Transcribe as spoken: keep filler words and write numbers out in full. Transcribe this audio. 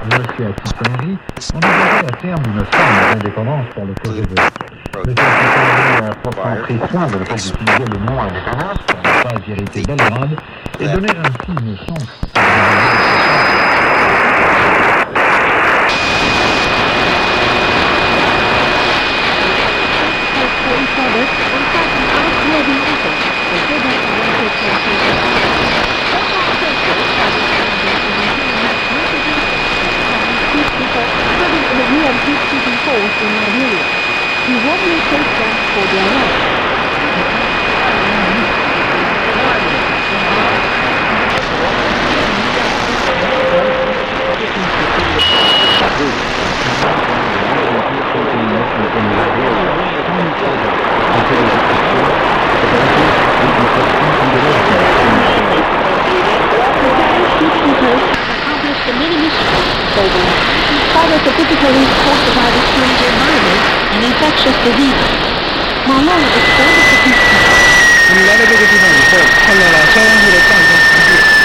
Monsieur Attis Henry envisageait à terme une forme d'indépendance pour le Kosovo. Le Henry a pourtant pris soin de ne pas utiliser le nom indépendance pour ne pas irriter Belgrade et donner ainsi une chance à He warmly thanked them for their help. Accomplished the many missions program, in spite of the difficulties caused by the strange environment and infectious diseases. Malone expanded the peacekeeping. Unidad ejecutiva, 콜레라, 소형물의 깡,